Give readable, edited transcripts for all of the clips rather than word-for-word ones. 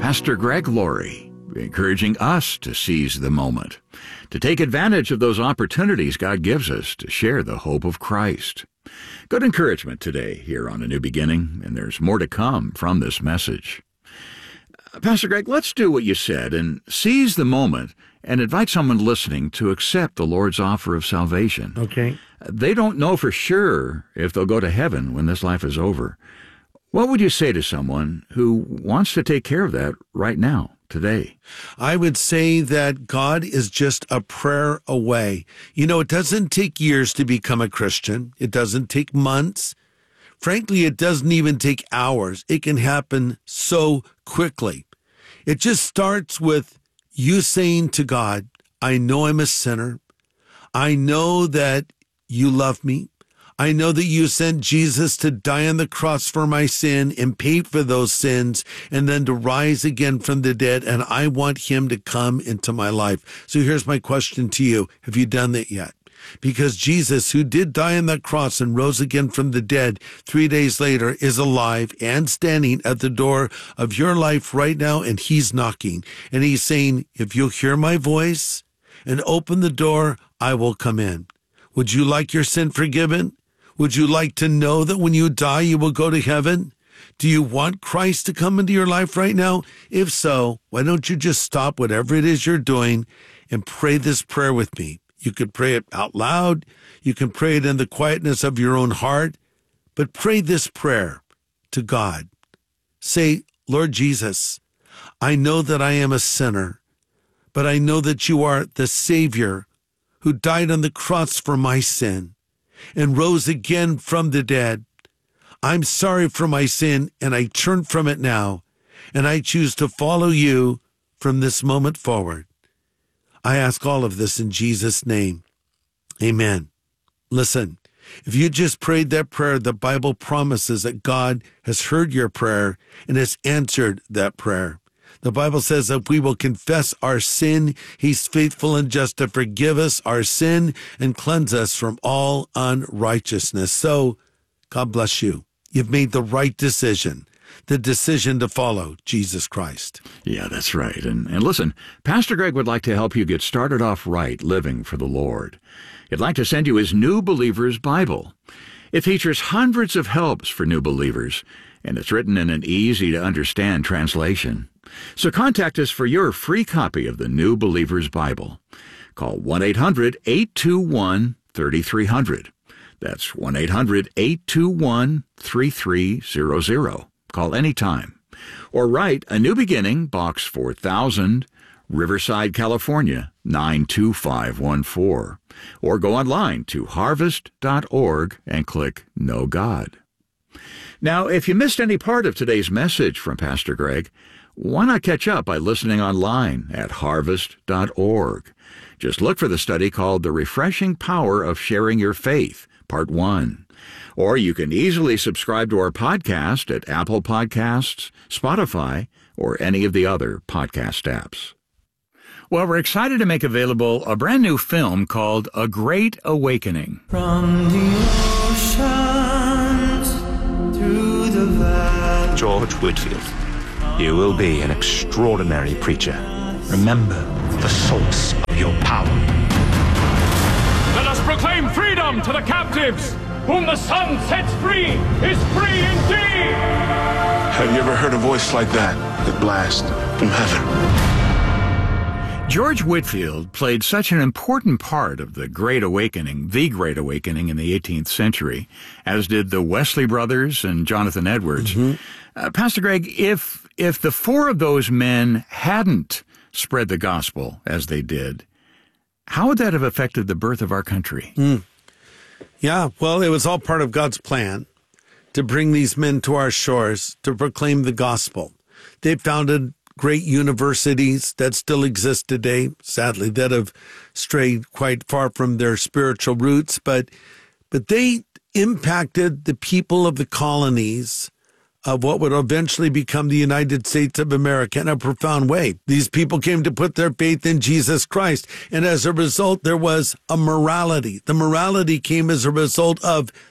Pastor Greg Laurie, encouraging us to seize the moment, to take advantage of those opportunities God gives us to share the hope of Christ. Good encouragement today here on A New Beginning, and there's more to come from this message. Pastor Greg, let's do what you said and seize the moment and invite someone listening to accept the Lord's offer of salvation. Okay. They don't know for sure if they'll go to heaven when this life is over. What would you say to someone who wants to take care of that right now, today? I would say that God is just a prayer away. You know, it doesn't take years to become a Christian. It doesn't take months. Frankly, it doesn't even take hours. It can happen so quickly. It just starts with you saying to God, I know I'm a sinner. I know that you love me. I know that you sent Jesus to die on the cross for my sin and pay for those sins and then to rise again from the dead. And I want him to come into my life. So here's my question to you. Have you done that yet? Because Jesus, who did die on that cross and rose again from the dead 3 days later, is alive and standing at the door of your life right now, and he's knocking. And he's saying, if you'll hear my voice and open the door, I will come in. Would you like your sin forgiven? Would you like to know that when you die, you will go to heaven? Do you want Christ to come into your life right now? If so, why don't you just stop whatever it is you're doing and pray this prayer with me? You could pray it out loud. You can pray it in the quietness of your own heart. But pray this prayer to God. Say, Lord Jesus, I know that I am a sinner, but I know that you are the Savior who died on the cross for my sin and rose again from the dead. I'm sorry for my sin, and I turn from it now, and I choose to follow you from this moment forward. I ask all of this in Jesus' name. Amen. Listen, if you just prayed that prayer, the Bible promises that God has heard your prayer and has answered that prayer. The Bible says that we will confess our sin. He's faithful and just to forgive us our sin and cleanse us from all unrighteousness. So, God bless you. You've made the right decision. The decision to follow Jesus Christ. Yeah, that's right. And listen, Pastor Greg would like to help you get started off right living for the Lord. He'd like to send you his New Believer's Bible. It features hundreds of helps for new believers, and it's written in an easy-to-understand translation. So contact us for your free copy of the New Believer's Bible. Call 1-800-821-3300. That's 1-800-821-3300. Call anytime. Or write A New Beginning, Box 4000, Riverside, California, 92514. Or go online to harvest.org and click Know God. Now, if you missed any part of today's message from Pastor Greg, why not catch up by listening online at harvest.org? Just look for the study called The Refreshing Power of Sharing Your Faith, Part 1. Or you can easily subscribe to our podcast at Apple Podcasts, Spotify, or any of the other podcast apps. Well, we're excited to make available a brand new film called A Great Awakening. From the oceans through the valley. George Whitfield, you will be an extraordinary preacher. Remember the source of your power. Let us proclaim freedom to the captives! Whom the Son sets free is free indeed! Have you ever heard a voice like that blast from heaven? George Whitfield played such an important part of the Great Awakening in the 18th century, as did the Wesley brothers and Jonathan Edwards. Pastor Greg, if the four of those men hadn't spread the gospel as they did, how would that have affected the birth of our country? Yeah, well, it was all part of God's plan to bring these men to our shores to proclaim the gospel. They founded great universities that still exist today, sadly, that have strayed quite far from their spiritual roots, but they impacted the people of the colonies of what would eventually become the United States of America in a profound way. These people came to put their faith in Jesus Christ, and as a result, there was a morality. The morality came as a result of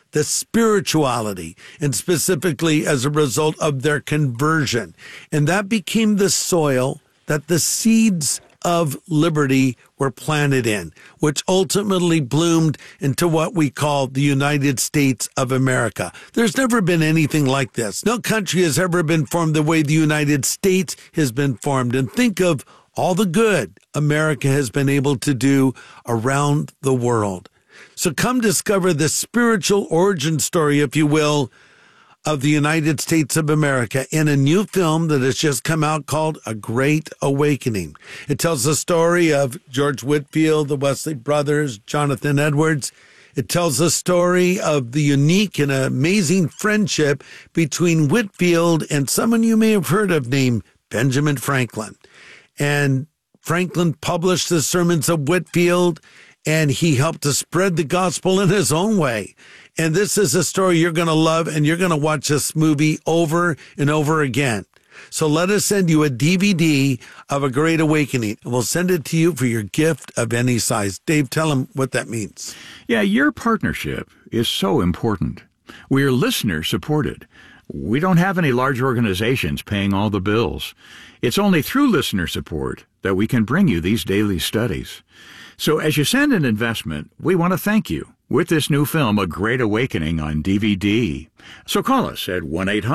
the spirituality, and specifically as a result of their conversion. And that became the soil that the seeds of liberty were planted in, which ultimately bloomed into what we call the United States of America. There's never been anything like this. No country has ever been formed the way the United States has been formed. And think of all the good America has been able to do around the world. So come discover the spiritual origin story, if you will, of the United States of America in a new film that has just come out called A Great Awakening. It tells the story of George Whitefield, the Wesley brothers, Jonathan Edwards. It tells the story of the unique and amazing friendship between Whitefield and someone you may have heard of named Benjamin Franklin. And Franklin published the sermons of Whitefield, and he helped to spread the gospel in his own way. And this is a story you're going to love, and you're going to watch this movie over and over again. So let us send you a DVD of A Great Awakening, and we'll send it to you for your gift of any size. Dave, tell them what that means. Yeah, your partnership is so important. We're listener-supported. We don't have any large organizations paying all the bills. It's only through listener support that we can bring you these daily studies. So as you send an investment, we want to thank you with this new film, A Great Awakening, on DVD. So call us at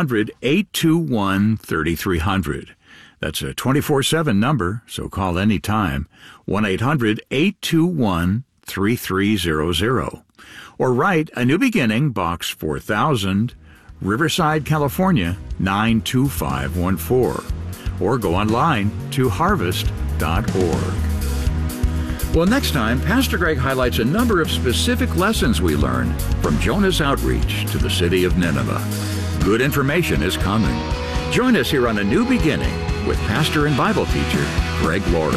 1-800-821-3300. That's a 24/7 number, so call anytime. 1-800-821-3300. Or write A New Beginning, Box 4000, Riverside, California, 92514. Or go online to harvest.org. Well, next time, Pastor Greg highlights a number of specific lessons we learned from Jonah's outreach to the city of Nineveh. Good information is coming. Join us here on A New Beginning with pastor and Bible teacher Greg Laurie.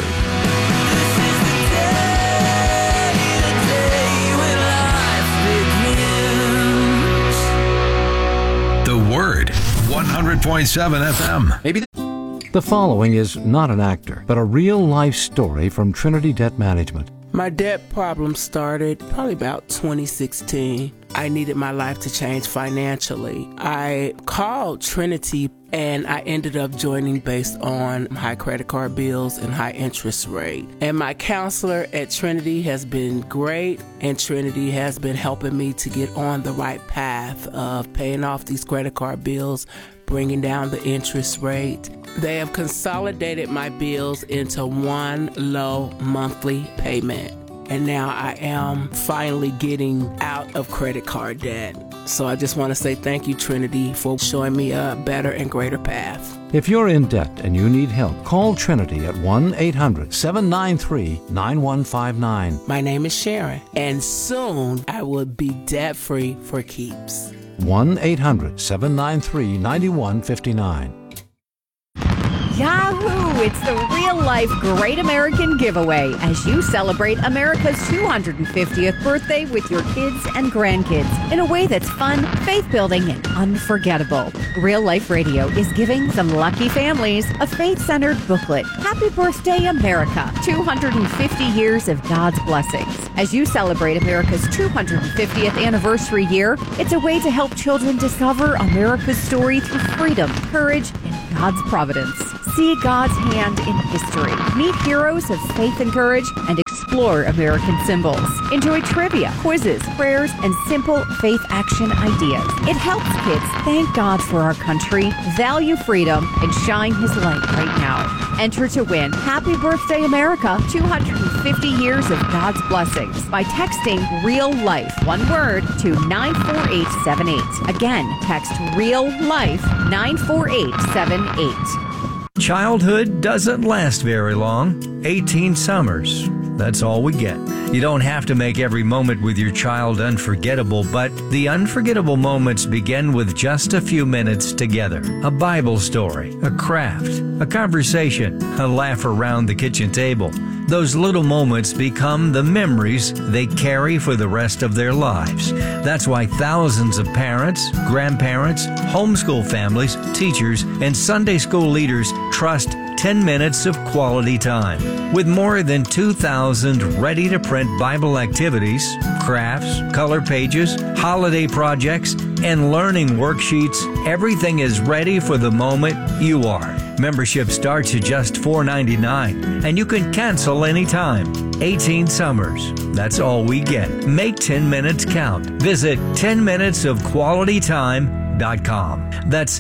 The Word, 100.7 FM. The following is not an actor, but a real-life story from Trinity Debt Management. My debt problem started probably about 2016. I needed my life to change financially. I called Trinity and I ended up joining based on high credit card bills and high interest rate. And my counselor at Trinity has been great, and Trinity has been helping me to get on the right path of paying off these credit card bills, bringing down the interest rate. They have consolidated my bills into one low monthly payment. And now I am finally getting out of credit card debt. So I just want to say thank you, Trinity, for showing me a better and greater path. If you're in debt and you need help, call Trinity at 1-800-793-9159. My name is Sharon, and soon I will be debt-free for keeps. 1-800-793-9159. Yahoo! It's the real-life Great American Giveaway as you celebrate America's 250th birthday with your kids and grandkids in a way that's fun, faith-building, and unforgettable. Real Life Radio is giving some lucky families a faith-centered booklet. Happy Birthday, America! 250 years of God's blessings. As you celebrate America's 250th anniversary year, it's a way to help children discover America's story through freedom, courage, and God's providence. See God's hand in history. Meet heroes of faith and courage and explore American symbols. Enjoy trivia, quizzes, prayers, and simple faith action ideas. It helps kids thank God for our country, value freedom, and shine His light right now. Enter to win Happy Birthday America 250 years of God's blessings by texting Real Life, one word, to 94878. Again, text Real Life 94878. Childhood doesn't last very long. 18 summers. That's all we get. You don't have to make every moment with your child unforgettable, but the unforgettable moments begin with just a few minutes together. A Bible story, a craft, a conversation, a laugh around the kitchen table. Those little moments become the memories they carry for the rest of their lives. That's why thousands of parents, grandparents, homeschool families, teachers, and Sunday school leaders trust 10 minutes of quality time. With more than 2,000 ready-to-print Bible activities, crafts, color pages, holiday projects, and learning worksheets, everything is ready for the moment you are. Membership starts at just $4.99, and you can cancel anytime. 18 summers. That's all we get. Make 10 minutes count. Visit 10minutesofqualitytime.com. That's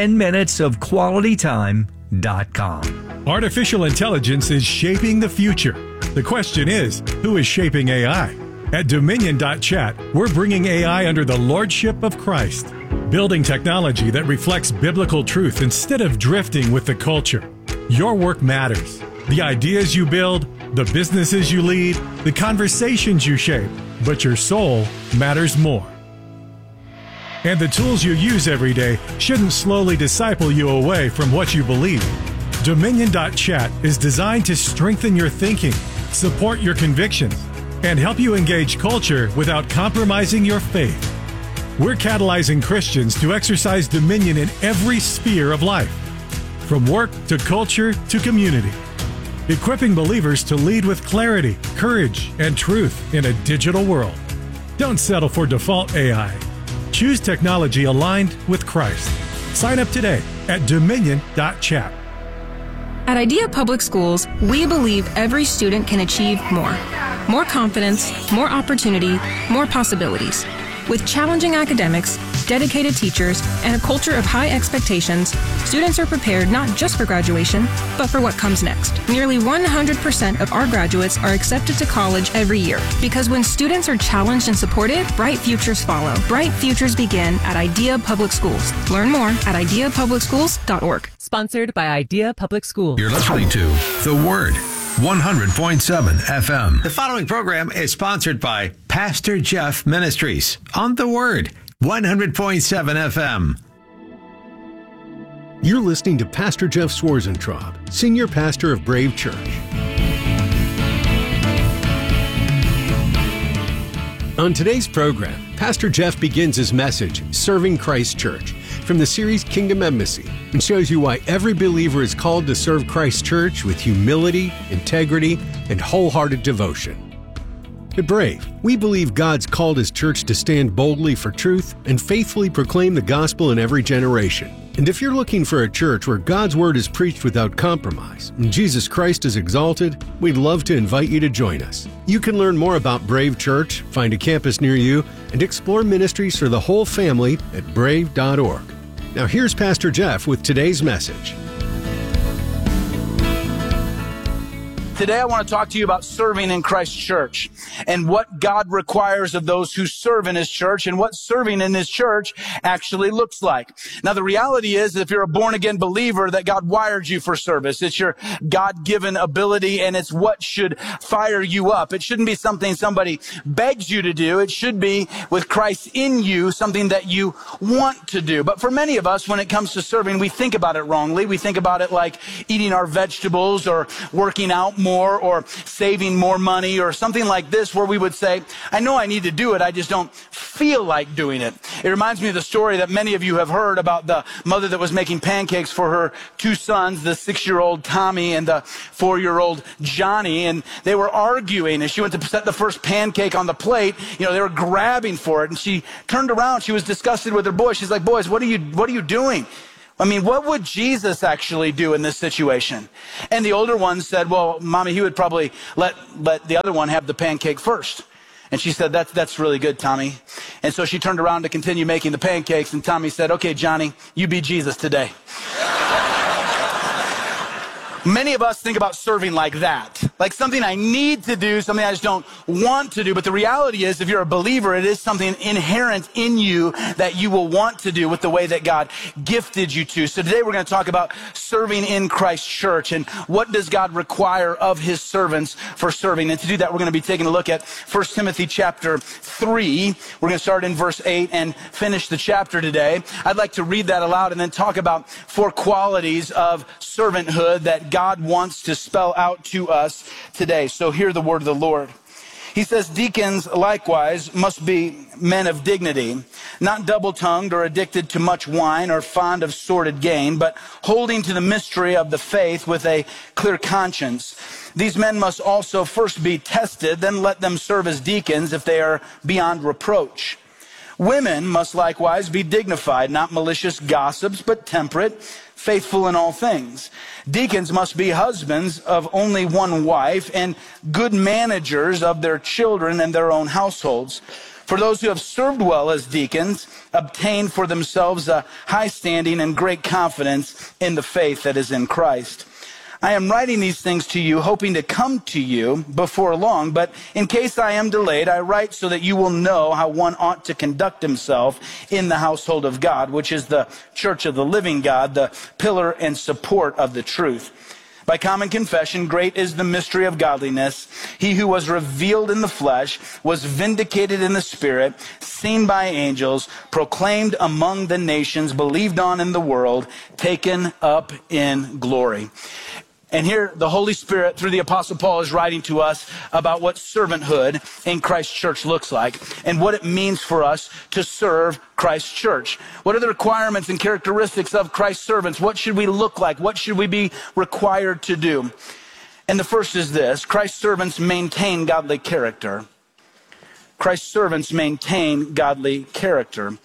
10minutesofqualitytime.com. Artificial intelligence is shaping the future. The question is, who is shaping AI? At Dominion.chat, we're bringing AI under the lordship of Christ, building technology that reflects biblical truth instead of drifting with the culture. Your work matters. The ideas you build, the businesses you lead, the conversations you shape, but your soul matters more. And the tools you use every day shouldn't slowly disciple you away from what you believe. Dominion.chat is designed to strengthen your thinking, support your convictions, and help you engage culture without compromising your faith. We're catalyzing Christians to exercise dominion in every sphere of life, from work to culture to community, equipping believers to lead with clarity, courage, and truth in a digital world. Don't settle for default AI. Choose technology aligned with Christ. Sign up today at Dominion.chat. At Idea Public Schools, we believe every student can achieve more. More confidence, more opportunity, more possibilities. With challenging academics, dedicated teachers, and a culture of high expectations, students are prepared not just for graduation, but for what comes next. Nearly 100% of our graduates are accepted to college every year, because when students are challenged and supported, bright futures follow. Bright futures begin at Idea Public Schools. Learn more at ideapublicschools.org. Sponsored by Idea Public Schools. You're listening to The Word, 100.7 FM. The following program is sponsored by Pastor Jeff Ministries on The Word, 100.7 FM. You're listening to Pastor Jeff Swarzentraub, Senior Pastor of Brave Church. On today's program, Pastor Jeff begins his message, Serving Christ Church, from the series Kingdom Embassy, and shows you why every believer is called to serve Christ Church with humility, integrity, and wholehearted devotion. At Brave, we believe God's called His church to stand boldly for truth and faithfully proclaim the gospel in every generation. And if you're looking for a church where God's word is preached without compromise and Jesus Christ is exalted, we'd love to invite you to join us. You can learn more about Brave Church, find a campus near you, and explore ministries for the whole family at brave.org. Now here's Pastor Jeff with today's message. Today I want to talk to you about serving in Christ Church and what God requires of those who serve in His church and what serving in His church actually looks like. Now the reality is, if you're a born-again believer, that God wired you for service. It's your God-given ability, and it's what should fire you up. It shouldn't be something somebody begs you to do. It should be, with Christ in you, something that you want to do. But for many of us, when it comes to serving, we think about it wrongly. We think about it like eating our vegetables or working out more or saving more money or something like this, where we would say, I know I need to do it, I just don't feel like doing it. It reminds me of the story that many of you have heard about the mother that was making pancakes for her two sons, the 6-year-old Tommy and the 4-year-old Johnny, and they were arguing. As she went to set the first pancake on the plate, they were grabbing for it, and she turned around, she was disgusted with her boys. She's like, boys, what are you doing? I mean, what would Jesus actually do in this situation? And the older one said, well, Mommy, he would probably let the other one have the pancake first. And she said, that's really good, Tommy. And so she turned around to continue making the pancakes, and Tommy said, okay, Johnny, you be Jesus today. Many of us think about serving like that, like something I need to do, something I just don't want to do. But the reality is, if you're a believer, it is something inherent in you that you will want to do with the way that God gifted you to. So today we're going to talk about serving in Christ Church and what does God require of His servants for serving. And to do that, we're going to be taking a look at 1 Timothy chapter 3. We're going to start in verse 8 and finish the chapter today. I'd like to read that aloud and then talk about 4 qualities of servanthood that God wants to spell out to us today. So hear the word of the Lord. He says, deacons likewise must be men of dignity, not double-tongued or addicted to much wine or fond of sordid gain, but holding to the mystery of the faith with a clear conscience. These men must also first be tested, then let them serve as deacons if they are beyond reproach. Women must likewise be dignified, not malicious gossips, but temperate, faithful in all things. Deacons must be husbands of only one wife and good managers of their children and their own households. For those who have served well as deacons obtain for themselves a high standing and great confidence in the faith that is in Christ. I am writing these things to you, hoping to come to you before long, but in case I am delayed, I write so that you will know how one ought to conduct himself in the household of God, which is the church of the living God, the pillar and support of the truth. By common confession, great is the mystery of godliness. He who was revealed in the flesh was vindicated in the spirit, seen by angels, proclaimed among the nations, believed on in the world, taken up in glory. And here the Holy Spirit, through the Apostle Paul, is writing to us about what servanthood in Christ's church looks like and what it means for us to serve Christ's church. What are the requirements and characteristics of Christ's servants? What should we look like? What should we be required to do? And the first is this: Christ's servants maintain godly character. Christ's servants maintain godly character.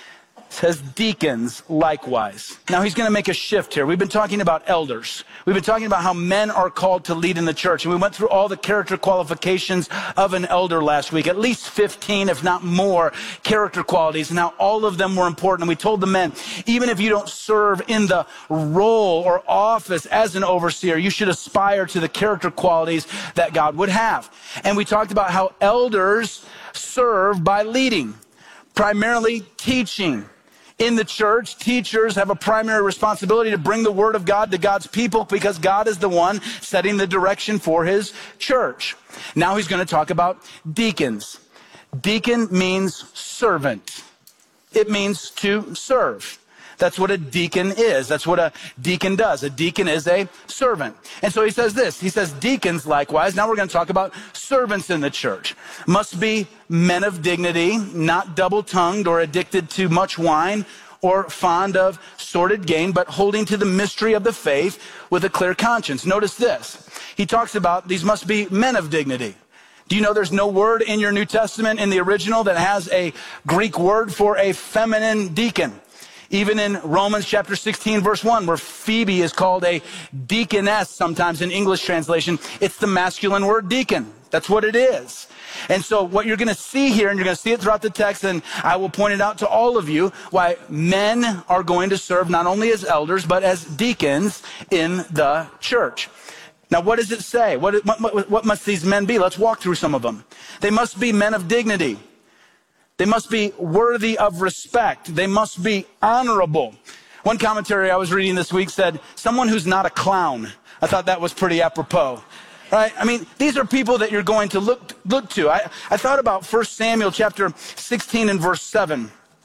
It says deacons likewise. Now he's going to make a shift here. We've been talking about elders. We've been talking about how men are called to lead in the church. And we went through all the character qualifications of an elder last week, at least 15, if not more, character qualities. And how all of them were important. And we told the men, even if you don't serve in the role or office as an overseer, you should aspire to the character qualities that God would have. And we talked about how elders serve by leading, primarily teaching. In the church, teachers have a primary responsibility to bring the word of God to God's people because God is the one setting the direction for his church. Now he's going to talk about deacons. Deacon means servant. It means to serve. That's what a deacon is. That's what a deacon does. A deacon is a servant. And so he says this. He says deacons likewise. Now we're going to talk about servants in the church. Must be men of dignity, not double-tongued or addicted to much wine or fond of sordid gain, but holding to the mystery of the faith with a clear conscience. Notice this. He talks about these must be men of dignity. Do you know there's no word in your New Testament in the original that has a Greek word for a feminine deacon? Even in Romans chapter 16, verse 1, where Phoebe is called a deaconess sometimes in English translation, it's the masculine word deacon. That's what it is. And so what you're going to see here, and you're going to see it throughout the text, and I will point it out to all of you, why men are going to serve not only as elders, but as deacons in the church. Now, what does it say? What must these men be? Let's walk through some of them. They must be men of dignity. They must be worthy of respect. They must be honorable. One commentary I was reading this week said, someone who's not a clown. I thought that was pretty apropos. Right? I mean, these are people that you're going to look to. I thought about 1 Samuel chapter 16 and verse 7.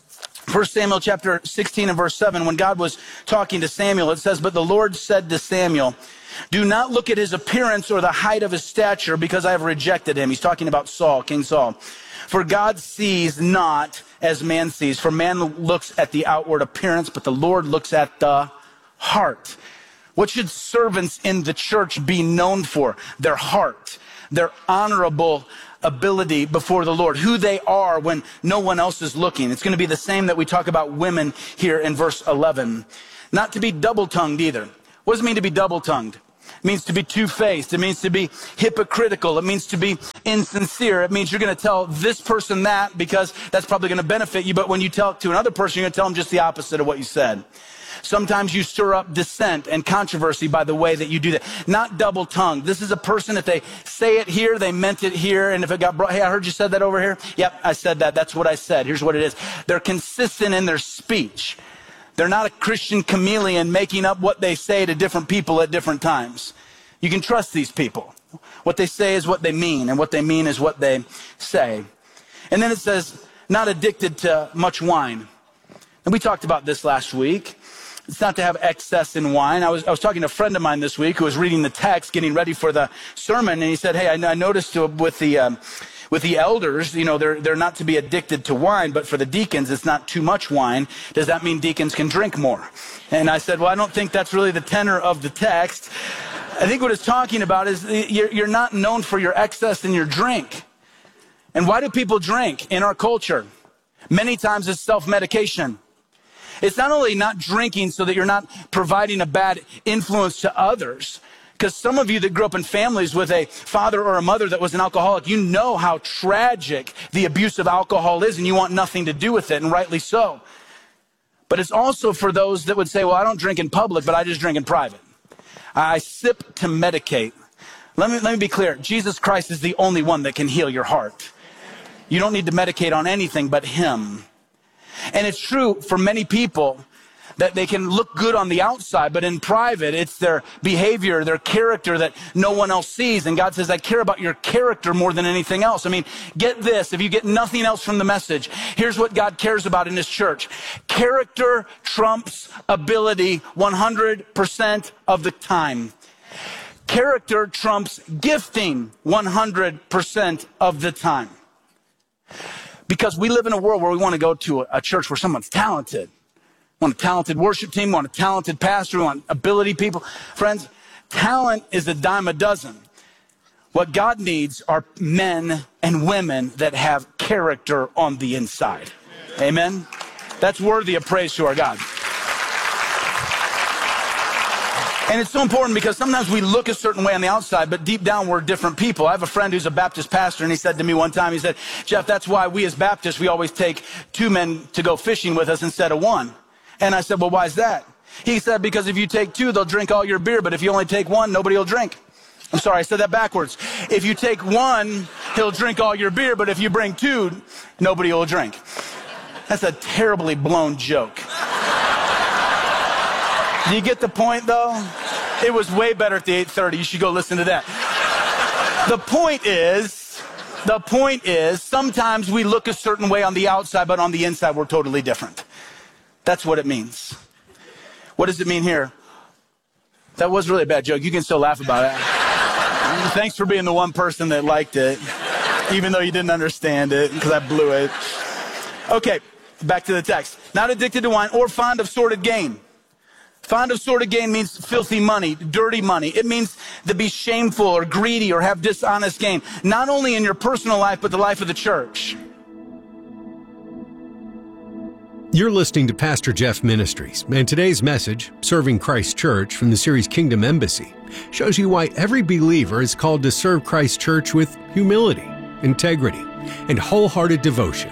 1 Samuel chapter 16 and verse 7, when God was talking to Samuel, it says, but the Lord said to Samuel, do not look at his appearance or the height of his stature, because I have rejected him. He's talking about Saul, King Saul. For God sees not as man sees. For man looks at the outward appearance, but the Lord looks at the heart. What should servants in the church be known for? Their heart, their honorable ability before the Lord, who they are when no one else is looking. It's going to be the same that we talk about women here in verse 11. Not to be double-tongued either. What does it mean to be double-tongued? It means to be two-faced. It means to be hypocritical. It means to be insincere. It means you're going to tell this person that because that's probably going to benefit you. But when you tell it to another person, you're going to tell them just the opposite of what you said. Sometimes you stir up dissent and controversy by the way that you do that. Not double-tongued. This is a person, if they say it here, they meant it here. And if it got brought, hey, I heard you said that over here. Yep, I said that. That's what I said. Here's what it is. They're consistent in their speech. They're not a Christian chameleon making up what they say to different people at different times. You can trust these people. What they say is what they mean, and what they mean is what they say. And then it says, not addicted to much wine. And we talked about this last week. It's not to have excess in wine. I was talking to a friend of mine this week who was reading the text, getting ready for the sermon, and he said, hey, I noticed with the With the elders, they're not to be addicted to wine, but for the deacons, it's not too much wine. Does that mean deacons can drink more? And I said, well, I don't think that's really the tenor of the text. I think what it's talking about is you're not known for your excess in your drink. And why do people drink in our culture? Many times it's self-medication. It's not only not drinking so that you're not providing a bad influence to others, because some of you that grew up in families with a father or a mother that was an alcoholic, you know how tragic the abuse of alcohol is, and you want nothing to do with it, and rightly so. But it's also for those that would say, well, I don't drink in public, but I just drink in private. I sip to medicate. Let me be clear. Jesus Christ is the only one that can heal your heart. You don't need to medicate on anything but him. And it's true for many people that they can look good on the outside, but in private, it's their behavior, their character that no one else sees. And God says, I care about your character more than anything else. I mean, get this, if you get nothing else from the message, here's what God cares about in his church. Character trumps ability 100% of the time. Character trumps gifting 100% of the time. Because we live in a world where we want to go to a church where someone's talented. We want a talented worship team, we want a talented pastor, we want ability people. Friends, talent is a dime a dozen. What God needs are men and women that have character on the inside. Amen? That's worthy of praise to our God. And it's so important because sometimes we look a certain way on the outside, but deep down we're different people. I have a friend who's a Baptist pastor, and he said to me one time, he said, Jeff, that's why we as Baptists, we always take 2 men to go fishing with us instead of 1. And I said, well, why is that? He said, because if you take 2, they'll drink all your beer, but if you only take 1, nobody will drink. I'm sorry, I said that backwards. If you take 1, he'll drink all your beer, but if you bring 2, nobody will drink. That's a terribly blown joke. Do you get the point, though? It was way better at the 8:30. You should go listen to that. The point is, sometimes we look a certain way on the outside, but on the inside, we're totally different. That's what it means. What does it mean here? That was really a bad joke. You can still laugh about it. Thanks for being the one person that liked it, even though you didn't understand it, because I blew it. Okay, back to the text. Not addicted to wine or fond of sordid gain. Fond of sordid gain means filthy money, dirty money. It means to be shameful or greedy or have dishonest gain, not only in your personal life, but the life of the church. You're listening to Pastor Jeff Ministries, and today's message, Serving Christ Church from the series Kingdom Embassy, shows you why every believer is called to serve Christ Church with humility, integrity, and wholehearted devotion.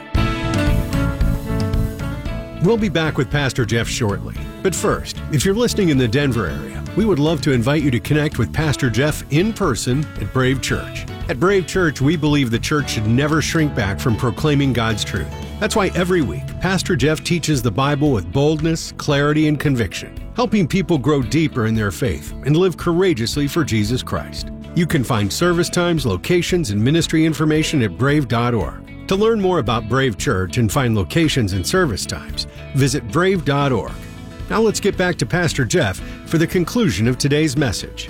We'll be back with Pastor Jeff shortly. But first, if you're listening in the Denver area, we would love to invite you to connect with Pastor Jeff in person at Brave Church. At Brave Church, we believe the church should never shrink back from proclaiming God's truth. That's why every week, Pastor Jeff teaches the Bible with boldness, clarity, and conviction, helping people grow deeper in their faith and live courageously for Jesus Christ. You can find service times, locations, and ministry information at brave.org. To learn more about Brave Church and find locations and service times, visit brave.org. Now let's get back to Pastor Jeff for the conclusion of today's message.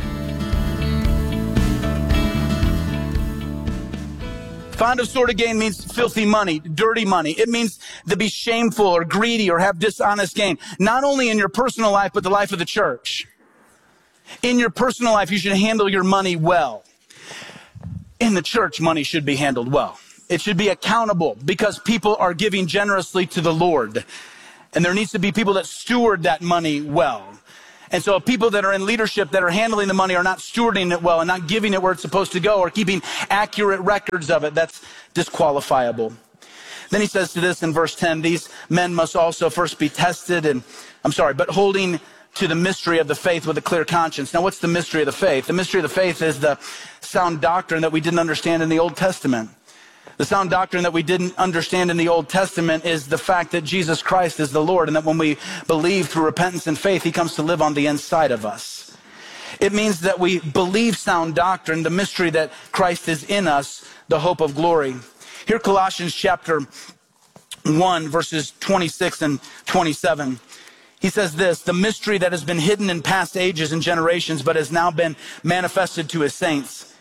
Fond of sordid gain means filthy money, dirty money. It means to be shameful or greedy or have dishonest gain, not only in your personal life, but the life of the church. In your personal life, you should handle your money well. In the church, money should be handled well. It should be accountable because people are giving generously to the Lord. And there needs to be people that steward that money well. And so if people that are in leadership that are handling the money are not stewarding it well and not giving it where it's supposed to go or keeping accurate records of it, that's disqualifiable. Then he says to this in verse 10, these men must also first be tested but holding to the mystery of the faith with a clear conscience. Now, what's the mystery of the faith? The mystery of the faith is the sound doctrine that we didn't understand in the Old Testament. The sound doctrine that we didn't understand in the Old Testament is the fact that Jesus Christ is the Lord and that when we believe through repentance and faith, he comes to live on the inside of us. It means that we believe sound doctrine, the mystery that Christ is in us, the hope of glory. Here, Colossians chapter 1, verses 26 and 27. He says this, the mystery that has been hidden in past ages and generations, but has now been manifested to his saints.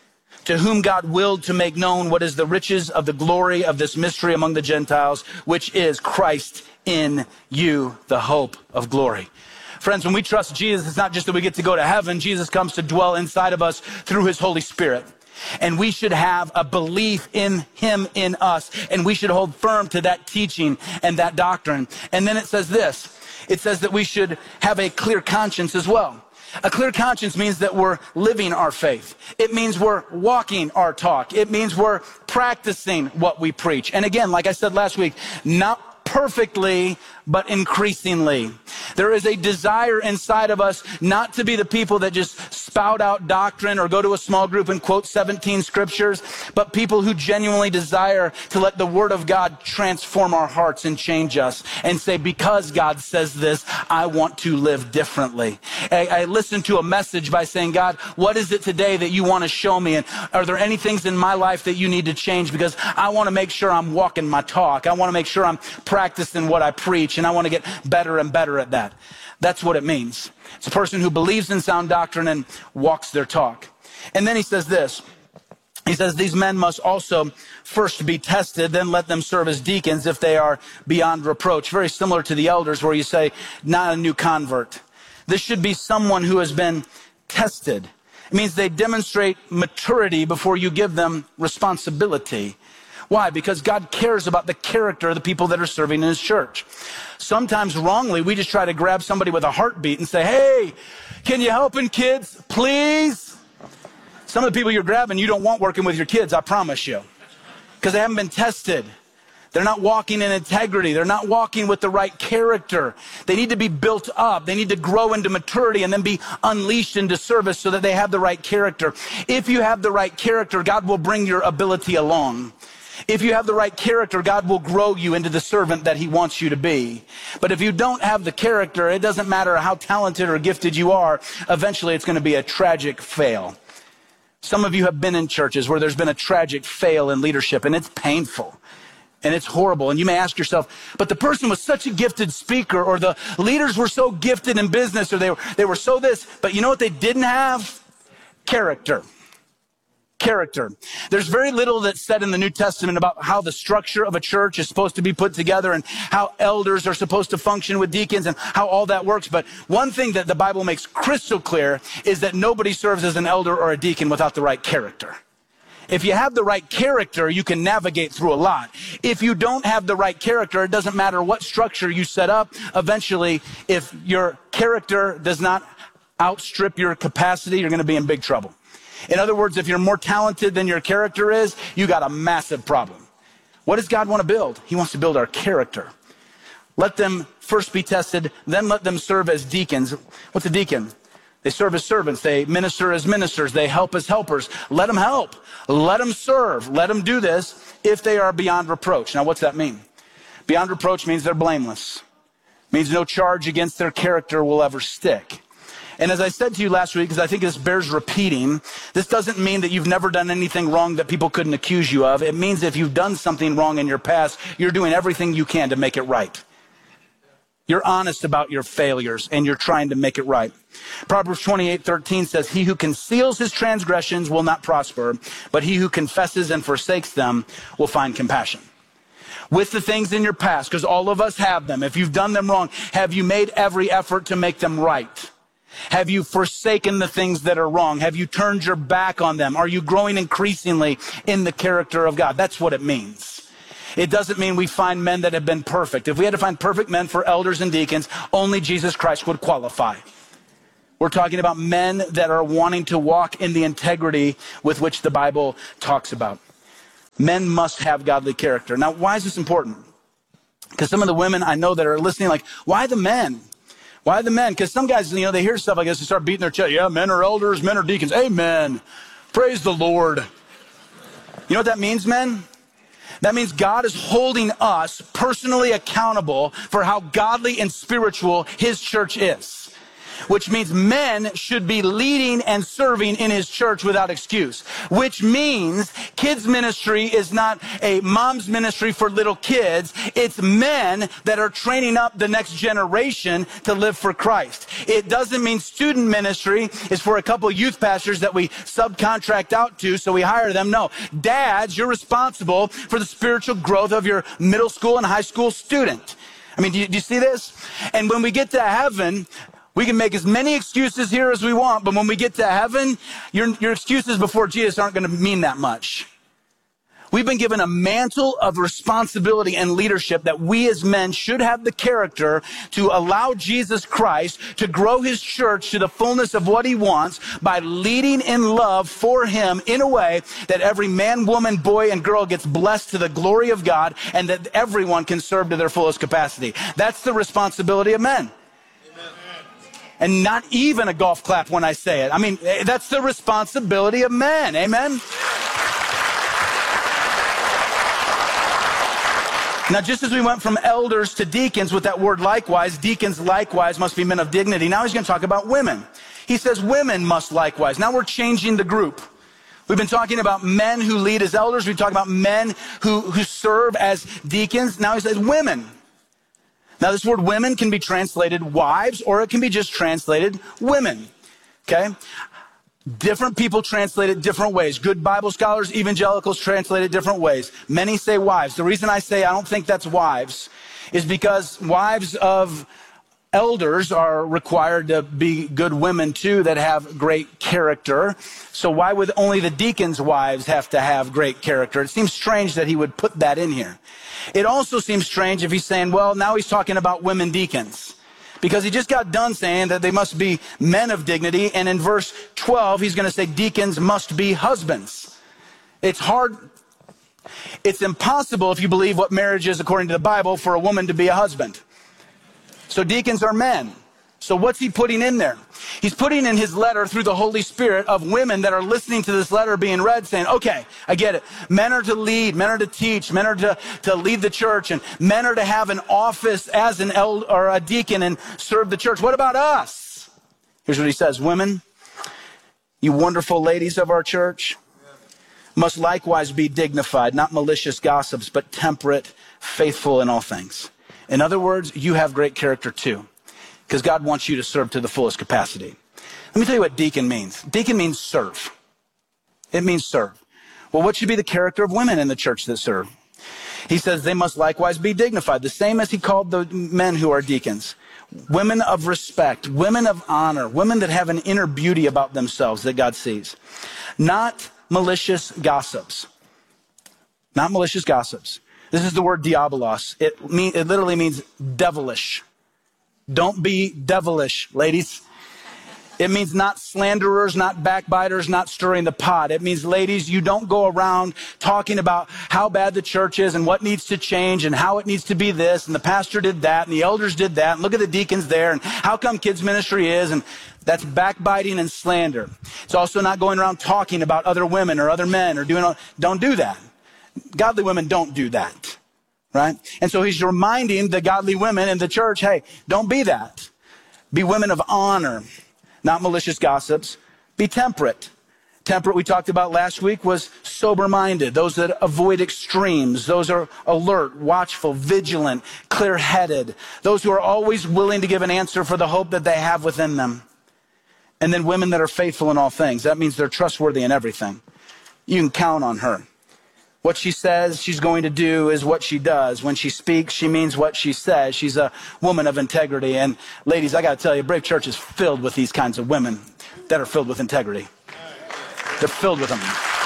to whom God willed to make known what is the riches of the glory of this mystery among the Gentiles, which is Christ in you, the hope of glory. Friends, when we trust Jesus, it's not just that we get to go to heaven. Jesus comes to dwell inside of us through his Holy Spirit. And we should have a belief in him in us. And we should hold firm to that teaching and that doctrine. And then it says this. It says that we should have a clear conscience as well. A clear conscience means that we're living our faith. It means we're walking our talk. It means we're practicing what we preach. And again, like I said last week, not perfectly, but increasingly. There is a desire inside of us not to be the people that just spout out doctrine or go to a small group and quote 17 scriptures, but people who genuinely desire to let the Word of God transform our hearts and change us and say, because God says this, I want to live differently. I listened to a message by saying, God, what is it today that you want to show me? And are there any things in my life that you need to change? Because I want to make sure I'm walking my talk. I want to make sure I'm practicing what I preach. And I want to get better and better at that. That's what it means. It's a person who believes in sound doctrine and walks their talk. And then he says this. He says, these men must also first be tested, then let them serve as deacons if they are beyond reproach. Very similar to the elders where you say, not a new convert. This should be someone who has been tested. It means they demonstrate maturity before you give them responsibility. Why? Because God cares about the character of the people that are serving in his church. Sometimes wrongly, we just try to grab somebody with a heartbeat and say, hey, can you help in kids, please? Some of the people you're grabbing, you don't want working with your kids, I promise you. Because they haven't been tested. They're not walking in integrity. They're not walking with the right character. They need to be built up. They need to grow into maturity and then be unleashed into service so that they have the right character. If you have the right character, God will bring your ability along. If you have the right character, God will grow you into the servant that he wants you to be. But if you don't have the character, it doesn't matter how talented or gifted you are, eventually it's going to be a tragic fail. Some of you have been in churches where there's been a tragic fail in leadership, and it's painful. And it's horrible. And you may ask yourself, but the person was such a gifted speaker, or the leaders were so gifted in business, or they were so this. But you know what they didn't have? Character. Character. There's very little that's said in the New Testament about how the structure of a church is supposed to be put together and how elders are supposed to function with deacons and how all that works. But one thing that the Bible makes crystal clear is that nobody serves as an elder or a deacon without the right character. If you have the right character, you can navigate through a lot. If you don't have the right character, it doesn't matter what structure you set up. Eventually, if your character does not outstrip your capacity, you're going to be in big trouble. In other words, if you're more talented than your character is, you got a massive problem. What does God want to build? He wants to build our character. Let them first be tested, then let them serve as deacons. What's a deacon? They serve as servants. They minister as ministers. They help as helpers. Let them help. Let them serve. Let them do this if they are beyond reproach. Now, what's that mean? Beyond reproach means they're blameless. It means no charge against their character will ever stick. And as I said to you last week, because I think this bears repeating, this doesn't mean that you've never done anything wrong that people couldn't accuse you of. It means if you've done something wrong in your past, you're doing everything you can to make it right. You're honest about your failures and you're trying to make it right. Proverbs 28:13 says, he who conceals his transgressions will not prosper, but he who confesses and forsakes them will find compassion. With the things in your past, because all of us have them, if you've done them wrong, have you made every effort to make them right? Have you forsaken the things that are wrong? Have you turned your back on them? Are you growing increasingly in the character of God? That's what it means. It doesn't mean we find men that have been perfect. If we had to find perfect men for elders and deacons, only Jesus Christ would qualify. We're talking about men that are wanting to walk in the integrity with which the Bible talks about. Men must have godly character. Now, why is this important? Because some of the women I know that are listening like, why the men? Why the men? Because some guys, they hear stuff like this and start beating their chest. Yeah, men are elders, men are deacons. Amen. Praise the Lord. You know what that means, men? That means God is holding us personally accountable for how godly and spiritual his church is. which means men should be leading and serving in his church without excuse, which means kids ministry is not a mom's ministry for little kids. It's men that are training up the next generation to live for Christ. It doesn't mean student ministry is for a couple youth pastors that we subcontract out to, so we hire them. No, dads, you're responsible for the spiritual growth of your middle school and high school student. I mean, do you see this? And when we get to heaven, we can make as many excuses here as we want, but when we get to heaven, your excuses before Jesus aren't going to mean that much. We've been given a mantle of responsibility and leadership that we as men should have the character to allow Jesus Christ to grow his church to the fullness of what he wants by leading in love for him in a way that every man, woman, boy, and girl gets blessed to the glory of God and that everyone can serve to their fullest capacity. That's the responsibility of men. And not even a golf clap when I say it. I mean, that's the responsibility of men. Amen? Now, just as we went from elders to deacons with that word likewise, deacons likewise must be men of dignity. Now he's going to talk about women. He says women must likewise. Now we're changing the group. We've been talking about men who lead as elders. We've talked about men who serve as deacons. Now he says women. Now, this word women can be translated wives, or it can be just translated women, okay? Different people translate it different ways. Good Bible scholars, evangelicals translate it different ways. Many say wives. The reason I say I don't think that's wives is because wives of elders are required to be good women too that have great character. So why would only the deacons' wives have to have great character? It seems strange that he would put that in here. It also seems strange if he's saying, well, now he's talking about women deacons. Because he just got done saying that they must be men of dignity. And in verse 12, he's going to say deacons must be husbands. It's hard. It's impossible, if you believe what marriage is according to the Bible, for a woman to be a husband. So deacons are men. So what's he putting in there? He's putting in his letter through the Holy Spirit of women that are listening to this letter being read saying, okay, I get it. Men are to lead, men are to teach, men are to lead the church, and men are to have an office as an elder or a deacon and serve the church. What about us? Here's what he says. Women, you wonderful ladies of our church, must likewise be dignified, not malicious gossips, but temperate, faithful in all things. In other words, you have great character too, because God wants you to serve to the fullest capacity. Let me tell you what deacon means. Deacon means serve. It means serve. Well, what should be the character of women in the church that serve? He says they must likewise be dignified, the same as he called the men who are deacons. Women of respect, women of honor, women that have an inner beauty about themselves that God sees. Not malicious gossips. Not malicious gossips. This is the word diabolos. It literally means devilish. Don't be devilish, ladies. It means not slanderers, not backbiters, not stirring the pot. It means, ladies, you don't go around talking about how bad the church is and what needs to change and how it needs to be this, and the pastor did that, and the elders did that, and look at the deacons there, and how come kids ministry is, and that's backbiting and slander. It's also not going around talking about other women or other men or don't do that. Godly women don't do that, right? And so he's reminding the godly women in the church, hey, don't be that. Be women of honor, not malicious gossips. Be temperate. Temperate, we talked about last week, was sober-minded. Those that avoid extremes. Those are alert, watchful, vigilant, clear-headed. Those who are always willing to give an answer for the hope that they have within them. And then women that are faithful in all things. That means they're trustworthy in everything. You can count on her. What she says she's going to do is what she does. When she speaks, she means what she says. She's a woman of integrity. And ladies, I got to tell you, Brave Church is filled with these kinds of women that are filled with integrity. They're filled with them.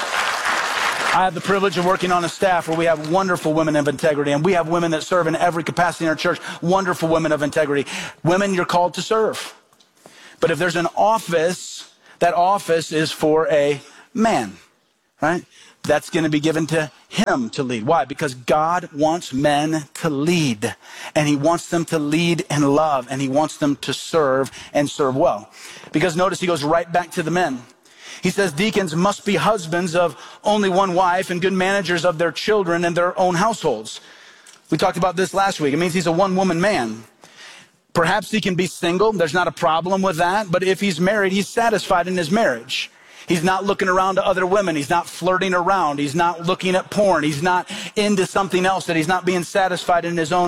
I have the privilege of working on a staff where we have wonderful women of integrity, and we have women that serve in every capacity in our church, wonderful women of integrity. Women, you're called to serve. But if there's an office, that office is for a man, right? That's going to be given to him to lead. Why? Because God wants men to lead, and he wants them to lead in love, and he wants them to serve and serve well. Because notice he goes right back to the men. He says deacons must be husbands of only one wife and good managers of their children and their own households. We talked about this last week. It means he's a one-woman man. Perhaps he can be single. There's not a problem with that. But if he's married, he's satisfied in his marriage. He's not looking around to other women. He's not flirting around. He's not looking at porn. He's not into something else, that he's not being satisfied in his own